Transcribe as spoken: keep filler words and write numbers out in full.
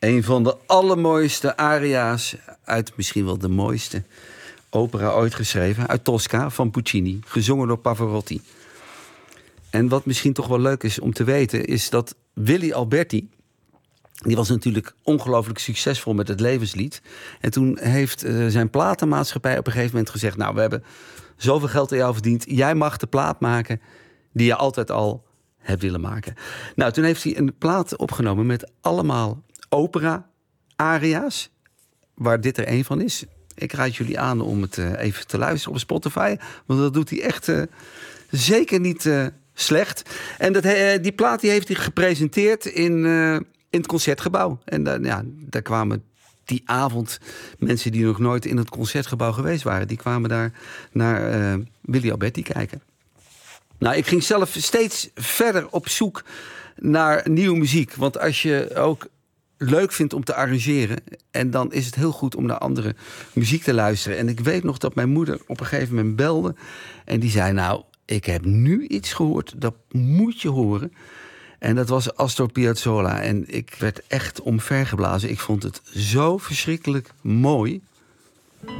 Een van de allermooiste aria's uit misschien wel de mooiste opera ooit geschreven. Uit Tosca van Puccini, gezongen door Pavarotti. En wat misschien toch wel leuk is om te weten, is dat Willy Alberti, die was natuurlijk ongelooflijk succesvol met het levenslied. En toen heeft uh, zijn platenmaatschappij op een gegeven moment gezegd, nou, we hebben zoveel geld aan jou verdiend. Jij mag de plaat maken die je altijd al hebt willen maken. Nou, toen heeft hij een plaat opgenomen met allemaal opera-aria's, waar dit er één van is. Ik raad jullie aan om het uh, even te luisteren op Spotify, want dat doet hij echt uh, zeker niet uh, slecht. En dat, uh, die plaat die heeft hij gepresenteerd in, uh, in het Concertgebouw. En uh, ja, daar kwamen die avond mensen die nog nooit in het Concertgebouw geweest waren, die kwamen daar naar uh, Willy Alberti kijken. Nou, ik ging zelf steeds verder op zoek naar nieuwe muziek. Want als je ook leuk vindt om te arrangeren, en dan is het heel goed om naar andere muziek te luisteren. En ik weet nog dat mijn moeder op een gegeven moment belde en die zei, nou, ik heb nu iets gehoord, dat moet je horen. En dat was Astor Piazzolla. En ik werd echt omvergeblazen. Ik vond het zo verschrikkelijk mooi.